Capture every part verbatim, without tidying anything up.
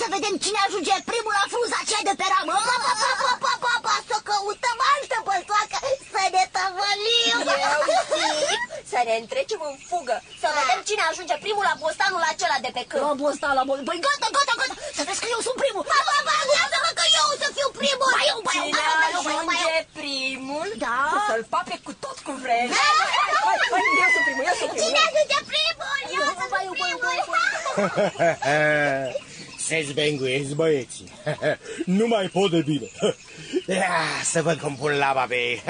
să vedem cine ajunge primul la frunza aceea de pe ramă. Pa, pa, pa, pa, pa, pa, pa, să căutăm altă băltoacă, să ne tăvălim. Eu zic să ne întrecem în fugă, să vedem cine ajunge primul la bostanul acela de pe câmp. La bostan, la bostan. Păi gata, gata, gata. Să vezi că eu sunt primul. Pa, pa, pa, lasă-mă că eu o să fiu primul. Ba eu, ba eu, Cine ba eu, ba eu, ba eu, ba eu. ajunge primul, Da? să-l pape cu tot cu vreme. Hai, hai, eu sunt primul, eu sunt primul. Cine ajunge primul? Eu să Ba eu, ba eu, ba eu, ba eu. Se zbenguiesc băieții. Nu mai pot de bine. Ia, să văd cum pun laba pe ei.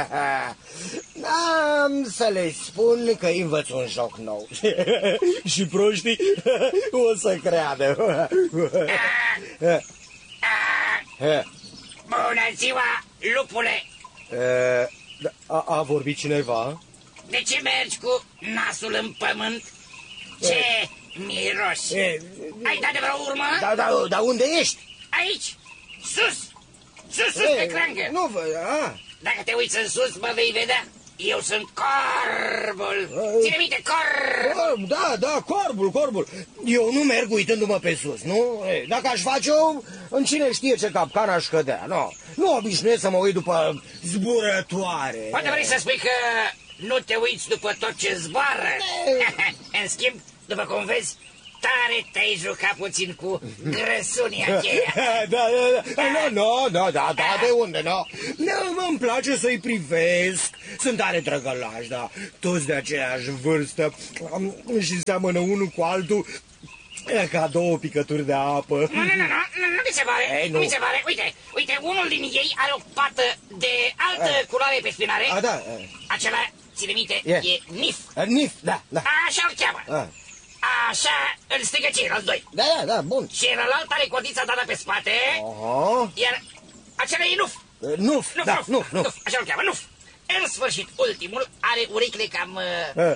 Am să le spun că învăț un joc nou. Și proștii o să creadă. Bună ziua, lupule! A, a vorbit cineva? De ce mergi cu nasul în pământ? Ce miros! E, Ai dat de vreo urmă? Da, da, dar unde ești? Aici, sus! Sus, sus, E, pe crangă! Nu vă... A. Dacă te uiți în sus, mă vei vedea. Eu sunt corbul. Ține minte, corb! Corb, da, da, corbul, corbul. Eu nu merg uitându-mă pe sus, nu? E, dacă aș face-o, în cine știe ce capcan aș cădea, nu? Nu obișnuiesc să mă uit după zburătoare. Poate vrei să spui că nu te uiți după tot ce zboară? În schimb, după cum vezi, tare te-ai jucat puțin cu grăsunia aceea. Da, da, da, nu, nu, da, da, da, de unde, nu? Nu, îmi place să-i privesc, sunt tare drăgălași, da, toți de aceeași vârstă și seamănă unul cu altul ca două picături de apă. Nu, nu, nu, nu, nu mi se pare, Ei, nu. nu mi se pare, uite, uite, unul din ei are o pată de altă Ei. culoare pe spinare. A, da. Acela, ține minte, E. e Nif. Nif, da, da. Așa-l cheamă. A. Așa îl strigă ceilalți doi. Da, da, da, bun. Și celălalt are codița dată pe spate, Aha. iar acela e Nuf. Nuf, Nuf, da, Nuf, nuf, nuf. Nuf, așa îl cheamă, Nuf. În sfârșit, ultimul are urechile cam... A.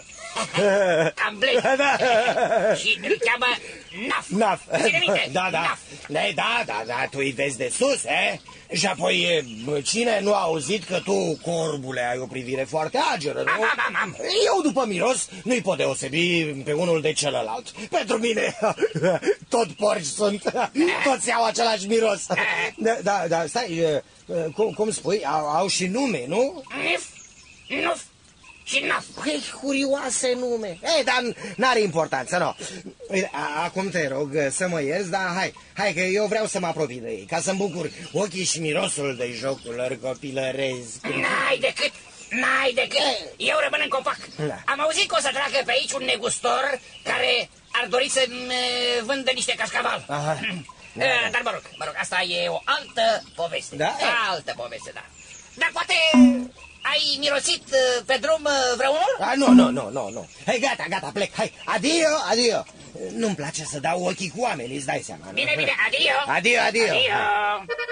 cam blede. Da. Și îl cheamă Naf. Naf. Ține minte, Da, da. Naf. Da, da, da, da, tu îi vezi de sus, eh? Și apoi, e, cine nu a auzit că tu, corbule, ai o privire foarte ageră, nu? Am, am, am, am. Eu, după miros, nu-i pot deosebi pe unul de celălalt. Pentru mine, tot porci sunt, toți au același miros. Da, da, da, stai, e, cum, cum spui, au, au și nume, nu? Nif, Nuf și Naf. Păi, curioase nume. Ei, dar n-are importanță, nu. Uite, a- acum te rog să mă ierți, dar hai, hai că eu vreau să mă apropii de ei, ca să-mi bucur ochii și mirosul de jocul lor copilăresc. N-ai decât, n-ai decât. Eu rămân în copac. Da. Am auzit că o să treacă pe aici un negustor care ar dori să-mi eh, vândă niște cascaval. Aha. Eh, Dar mă rog, mă rog, asta e o altă poveste. Da? Altă poveste, da. Dar poate ai mirosit eh, pe drum eh, vreunul? A, nu, nu, nu, nu, nu. Hai, gata, gata, plec, hai, adio, adio. Nu-mi place să dau ochii cu oamenii, îți dai seama. Nu? Bine, bine, adio. Adio, adio. Adio.